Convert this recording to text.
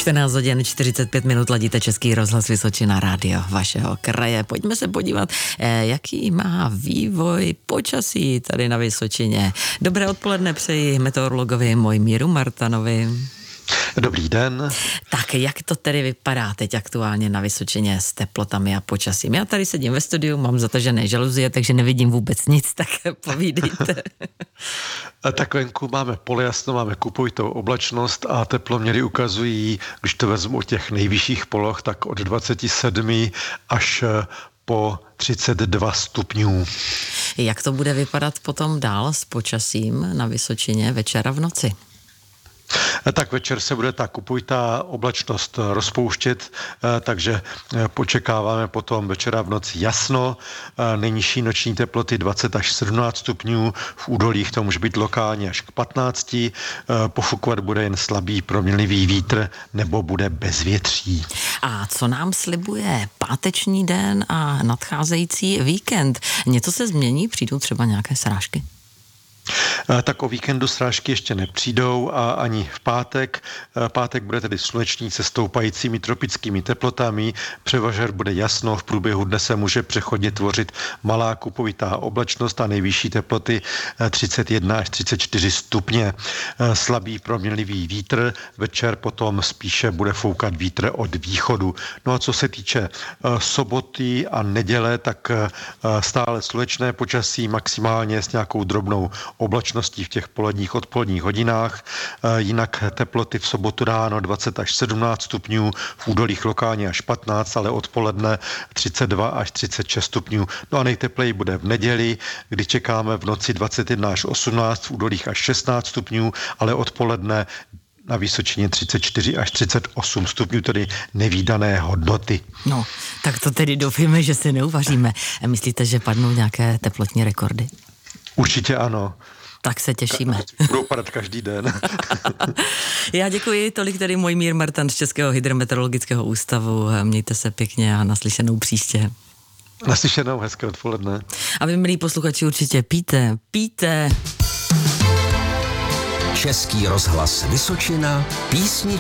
14 hodin 45 minut ladíte Český rozhlas Vysočina, rádio vašeho kraje. Pojďme se podívat, jaký má vývoj počasí tady na Vysočině. Dobré odpoledne přeji meteorologovi Mojmíru Martanovi. Dobrý den. Tak jak to tedy vypadá teď aktuálně na Vysočině s teplotami a počasím? Já tady sedím ve studiu, mám zatažené žaluzie, takže nevidím vůbec nic, tak povídejte. Tak venku máme polojasno, máme kupovitou oblačnost a teploměry ukazují, když to vezmu od těch nejvyšších poloh, tak od 27 až po 32 stupňů. Jak to bude vypadat potom dál s počasím na Vysočině večera v noci? Tak večer se bude ta kupovitá oblačnost rozpouštět, takže počekáváme potom večera v noci jasno, nejnižší noční teploty 20 až 17 stupňů, v údolích to může být lokálně až k 15, pofukovat bude jen slabý proměnlivý vítr nebo bude bezvětří. A co nám slibuje páteční den a nadcházející víkend? Něco se změní? Přijdou třeba nějaké srážky? Tak o víkendu srážky ještě nepřijdou a ani v pátek. Pátek bude tedy sluneční se stoupajícími tropickými teplotami. Převažer bude jasno, v průběhu dne se může přechodně tvořit malá kupovitá oblačnost a nejvyšší teploty 31 až 34 stupně. Slabý proměnlivý vítr, večer potom spíše bude foukat vítr od východu. No a co se týče soboty a neděle, tak stále slunečné počasí, maximálně s nějakou drobnou oblačností v těch poledních odpoledních hodinách. Jinak teploty v sobotu ráno 20 až 17 stupňů, v údolích lokálně až 15, ale odpoledne 32 až 36 stupňů. No a nejtepleji bude v neděli, kdy čekáme v noci 21 až 18, v údolích až 16 stupňů, ale odpoledne na Vysočině 34 až 38 stupňů, tedy nevídané hodnoty. No, tak to tedy doufíme, že si neuvaříme. Myslíte, že padnou nějaké teplotní rekordy? Určitě ano. Tak se těšíme. Budou padat každý den. Já děkuji, tolik tedy Mojmír Martan z Českého hydrometeorologického ústavu. Mějte se pěkně a naslyšenou příště. Naslyšenou, hezké odpoledne. A vy, milí posluchači, určitě pijte. Český rozhlas Vysočina, písni